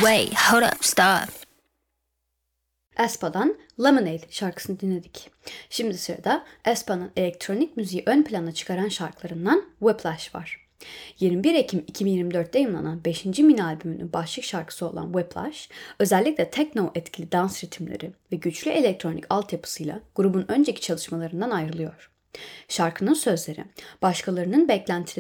Wait, hold up, stop. aespa'dan Lemonade şarkısını dinledik. Şimdi sırada aespa'nın elektronik müziği ön plana çıkaran şarkılarından Whiplash var. 21 Ekim 2024'te yayımlanan 5. mini albümünün başlık şarkısı olan Whiplash, özellikle techno etkili dans ritimleri ve güçlü elektronik altyapısıyla grubun önceki çalışmalarından ayrılıyor. Şarkının sözleri, başkalarının beklentileri